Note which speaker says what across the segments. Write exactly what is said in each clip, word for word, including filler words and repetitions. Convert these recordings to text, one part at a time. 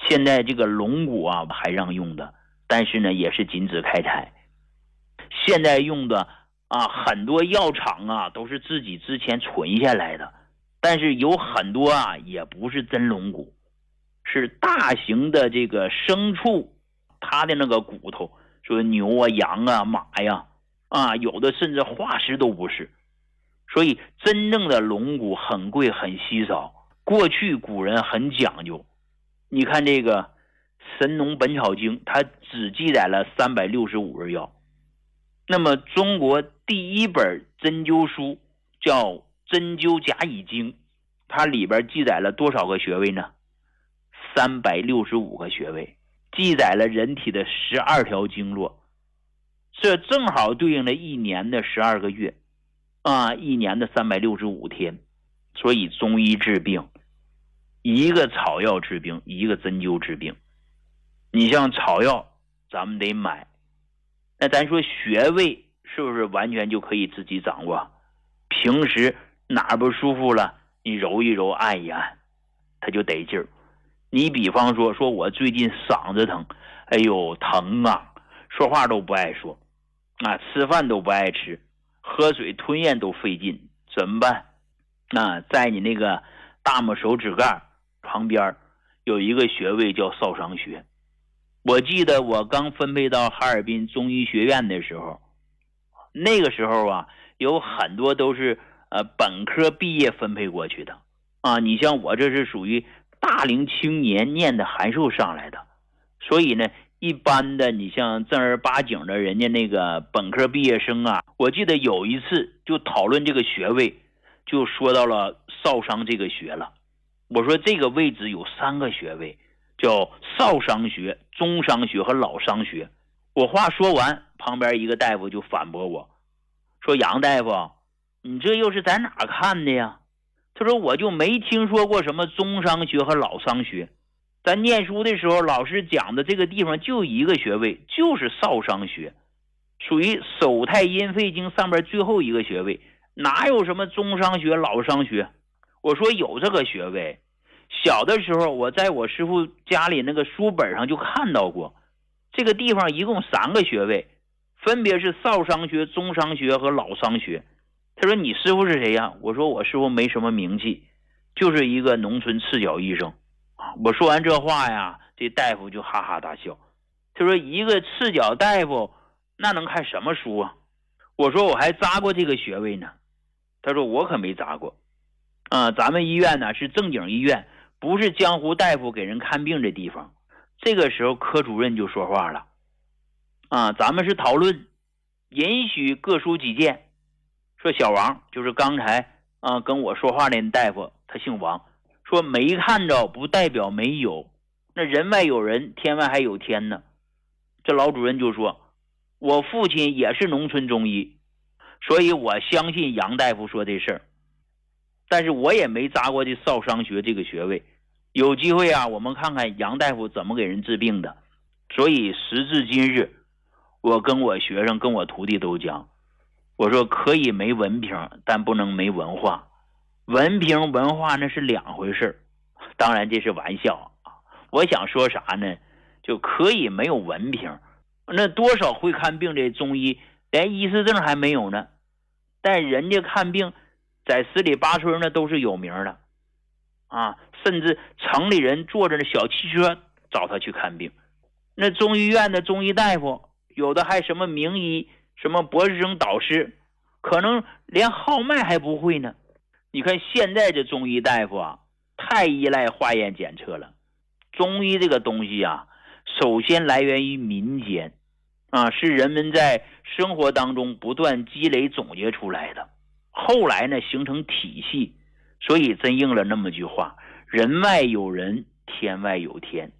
Speaker 1: 现在这个龙骨啊还让用的，但是呢也是禁止开采。现在用的啊很多药厂啊都是自己之前存下来的，但是有很多啊也不是真龙骨，是大型的这个牲畜它的那个骨头，说牛啊羊啊马呀啊，有的甚至化石都不是。所以真正的龙骨很贵很稀少，过去古人很讲究。你看这个《神农本草经》，它只记载了三百六十五味药。那么中国第一本针灸书叫《针灸甲乙经》，它里边记载了多少个穴位呢？三百六十五个穴位，记载了人体的十二条经络，这正好对应了一年的十二个月啊，一年的三百六十五天。所以中医治病，一个草药治病，一个针灸治病。你像草药咱们得买，那咱说穴位是不是完全就可以自己掌握？平时哪不舒服了，你揉一揉按一按，它就得劲儿。你比方说说我最近嗓子疼，哎呦疼啊，说话都不爱说啊，吃饭都不爱吃，喝水吞咽都费劲，怎么办？啊，在你那个大拇手指盖旁边有一个穴位叫少商穴。我记得我刚分配到哈尔滨中医学院的时候，那个时候啊有很多都是呃本科毕业分配过去的啊，你像我这是属于大龄青年念的函授上来的，所以呢一般的你像正儿八经的人家那个本科毕业生啊，我记得有一次就讨论这个穴位，就说到了少商这个穴了。我说这个位置有三个穴位，叫少商穴、中商穴和老商穴。我话说完，旁边一个大夫就反驳我说，杨大夫，你这又是在哪看的呀？他说我就没听说过什么中商穴和老商穴，咱念书的时候老师讲的这个地方就一个穴位，就是少商穴，属于手太阴肺经上边最后一个穴位，哪有什么中商穴老商穴？我说有这个穴位，小的时候我在我师傅家里那个书本上就看到过，这个地方一共三个穴位，分别是少商穴、中商穴和老商穴。他说你师傅是谁呀？我说我师傅没什么名气，就是一个农村赤脚医生。我说完这话呀，这大夫就哈哈大笑。他说一个赤脚大夫那能看什么书啊？我说我还扎过这个穴位呢。他说我可没扎过啊，咱们医院呢是正经医院，不是江湖大夫给人看病的地方。这个时候科主任就说话了啊，咱们是讨论，允许各抒己见。说小王，就是刚才啊跟我说话那大夫，他姓王，说没看着不代表没有，那人外有人，天外还有天呢。这老主任就说，我父亲也是农村中医，所以我相信杨大夫说这事儿，但是我也没扎过这少商穴这个穴位，有机会啊我们看看杨大夫怎么给人治病的。所以时至今日，我跟我学生跟我徒弟都讲，我说可以没文凭，但不能没文化。文凭文化那是两回事，当然这是玩笑啊。我想说啥呢，就可以没有文凭，那多少会看病的中医连医师证还没有呢，但人家看病在十里八村那都是有名的啊，甚至城里人坐着小汽车找他去看病。那中医院的中医大夫有的还什么名医，什么博士生导师，可能连号脉还不会呢。你看现在这中医大夫啊，太依赖化验检测了。中医这个东西啊，首先来源于民间啊，是人们在生活当中不断积累总结出来的，后来呢形成体系。所以真应了那么句话，人外有人，天外有天。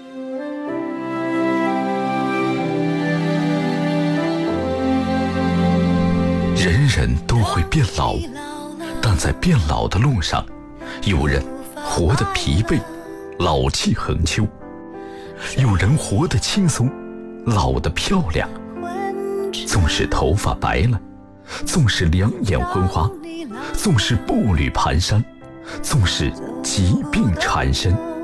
Speaker 2: 人人都会变老，但在变老的路上，有人活得疲惫，老气横秋；有人活得轻松，老得漂亮。纵使头发白了，纵使两眼昏花，纵使步履蹒跚，纵使疾病缠身，